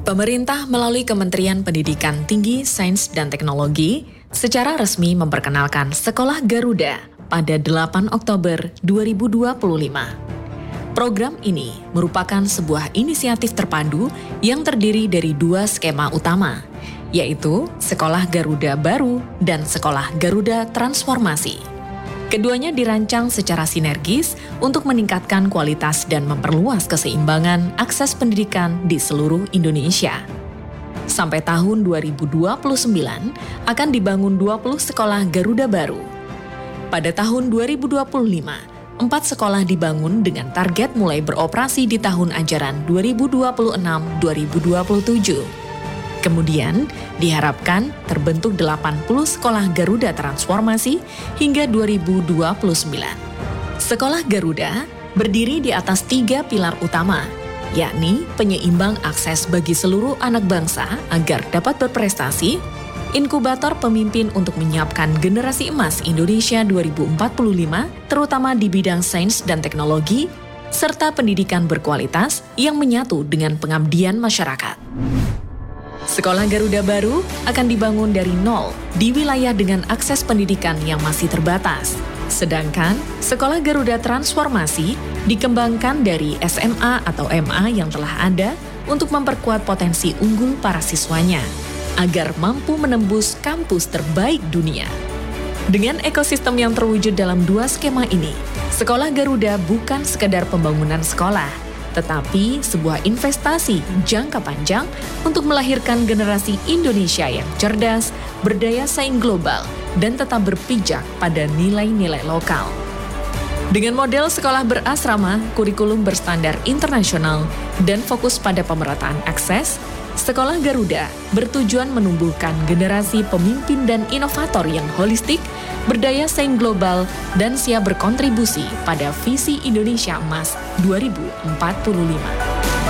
Pemerintah melalui Kementerian Pendidikan Tinggi, Sains dan Teknologi secara resmi memperkenalkan Sekolah Garuda pada 8 Oktober 2025. Program ini merupakan sebuah inisiatif terpadu yang terdiri dari dua skema utama, yaitu Sekolah Garuda Baru dan Sekolah Garuda Transformasi. Keduanya dirancang secara sinergis untuk meningkatkan kualitas dan memperluas keseimbangan akses pendidikan di seluruh Indonesia. Sampai tahun 2029 akan dibangun 20 sekolah Garuda baru. Pada tahun 2025, 4 sekolah dibangun dengan target mulai beroperasi di tahun ajaran 2026-2027. Kemudian, diharapkan terbentuk 80 sekolah Garuda Transformasi hingga 2029. Sekolah Garuda berdiri di atas 3 pilar utama, yakni penyeimbang akses bagi seluruh anak bangsa agar dapat berprestasi, inkubator pemimpin untuk menyiapkan generasi emas Indonesia 2045, terutama di bidang sains dan teknologi, serta pendidikan berkualitas yang menyatu dengan pengabdian masyarakat. Sekolah Garuda baru akan dibangun dari nol di wilayah dengan akses pendidikan yang masih terbatas. Sedangkan Sekolah Garuda Transformasi dikembangkan dari SMA atau MA yang telah ada untuk memperkuat potensi unggul para siswanya, agar mampu menembus kampus terbaik dunia. Dengan ekosistem yang terwujud dalam dua skema ini, Sekolah Garuda bukan sekedar pembangunan sekolah, tetapi sebuah investasi jangka panjang untuk melahirkan generasi Indonesia yang cerdas, berdaya saing global, dan tetap berpijak pada nilai-nilai lokal. Dengan model sekolah berasrama, kurikulum berstandar internasional, dan fokus pada pemerataan akses, Sekolah Garuda bertujuan menumbuhkan generasi pemimpin dan inovator yang holistik, berdaya saing global, dan siap berkontribusi pada visi Indonesia Emas 2045.